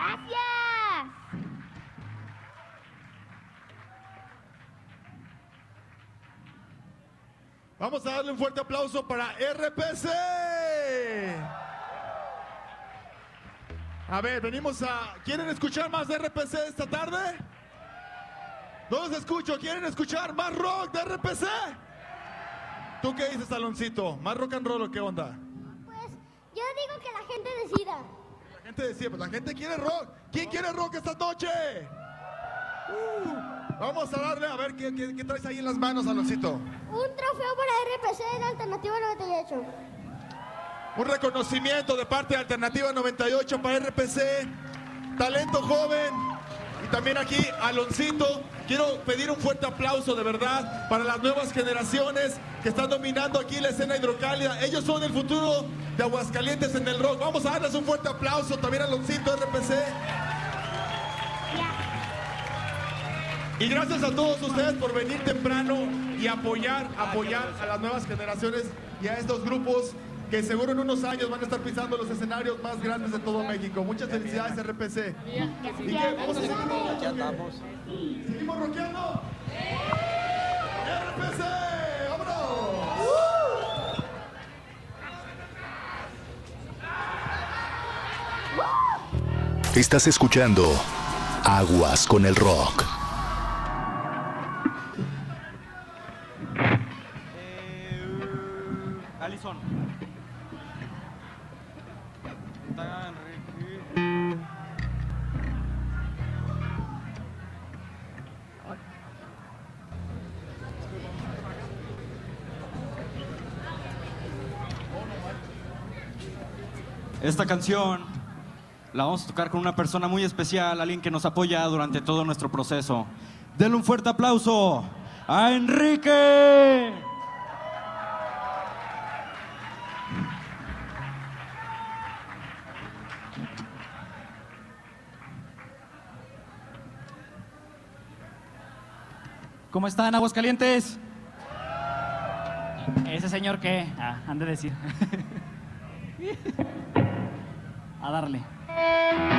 Gracias. Vamos a darle un fuerte aplauso para RPC. A ver, venimos a... ¿Quieren escuchar más de RPC esta tarde? No los escucho. ¿Quieren escuchar más rock de RPC? ¿Tú qué dices, Aloncito? ¿Más rock and roll o qué onda? Pues yo digo que la gente decida. La gente decía, pues la gente quiere rock. ¿Quién quiere rock esta noche? Vamos a darle a ver qué traes ahí en las manos, Aloncito. Un trofeo para RPC en Alternativa 98. Un reconocimiento de parte de Alternativa 98 para RPC, talento joven. Y también aquí, Aloncito, quiero pedir un fuerte aplauso de verdad para las nuevas generaciones que están dominando aquí la escena hidrocálida. Ellos son el futuro de Aguascalientes en el rock. Vamos a darles un fuerte aplauso también a Aloncito, RPC. Y gracias a todos ustedes por venir temprano y apoyar a las nuevas generaciones y a estos grupos que seguro en unos años van a estar pisando los escenarios más grandes de todo México. Muchas felicidades, RPC. ¿Y qué? ¿Vamos a seguir rockeando? Ya andamos. ¿Seguimos rockeando? ¡RPC! ¡Vámonos! Estás escuchando Aguas con el Rock. Alison. Esta canción la vamos a tocar con una persona muy especial, alguien que nos apoya durante todo nuestro proceso. Denle un fuerte aplauso a Enrique. ¿Cómo están, Aguascalientes? ¿Ese señor qué? Han de decir. A darle.